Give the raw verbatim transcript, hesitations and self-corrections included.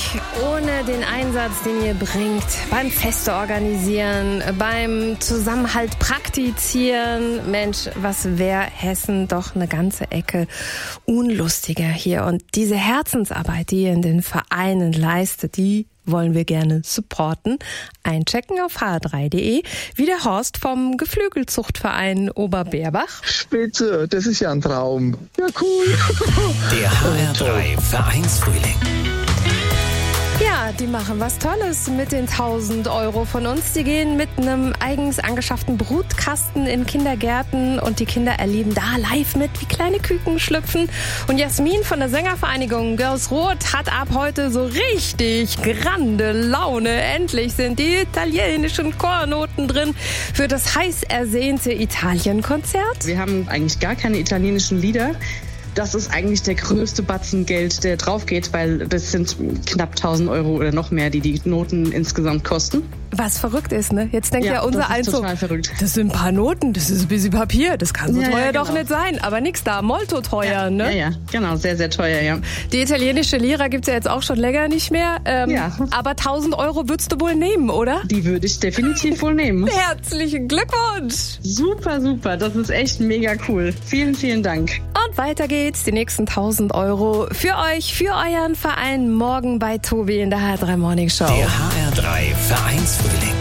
ohne den Einsatz, den ihr bringt, beim Feste organisieren, beim Zusammenhalt praktizieren, Mensch, was wäre Hessen doch eine ganze Ecke unlustiger hier. Und diese Herzensarbeit, die ihr in den Vereinen leistet, die wollen wir gerne supporten. Einchecken auf h r drei punkt d e, wie der Horst vom Geflügelzuchtverein Oberberbach. Spitze, das ist ja ein Traum. Ja, cool. Der H R drei Vereinsfrühling. Ja, die machen was Tolles mit den tausend Euro von uns. Die gehen mit einem eigens angeschafften Brutkasten in Kindergärten und die Kinder erleben da live mit, wie kleine Küken schlüpfen. Und Jasmin von der Sängervereinigung Girls Rot hat ab heute so richtig grande Laune. Endlich sind die italienischen Chornoten drin für das heiß ersehnte Italien-Konzert. Wir haben eigentlich gar keine italienischen Lieder. Das ist eigentlich der größte Batzen Geld, der drauf geht, weil das sind knapp tausend Euro oder noch mehr, die die Noten insgesamt kosten. Was verrückt ist, ne? Jetzt denkt ja, ja unser eins so, verrückt. Das sind ein paar Noten, das ist ein bisschen Papier, das kann so ja, teuer ja, genau. doch nicht sein. Aber nix da, molto teuer, ja, ne? Ja, ja, genau, sehr, sehr teuer, ja. Die italienische Lira gibt's ja jetzt auch schon länger nicht mehr. Ähm, ja. Aber tausend Euro würdest du wohl nehmen, oder? Die würde ich definitiv wohl nehmen. Herzlichen Glückwunsch! Super, super, das ist echt mega cool. Vielen, vielen Dank. Und weiter geht's, die nächsten tausend Euro für euch, für euren Verein, morgen bei Tobi in der H R drei Morning Show. Der H R drei Vereinsfrühling.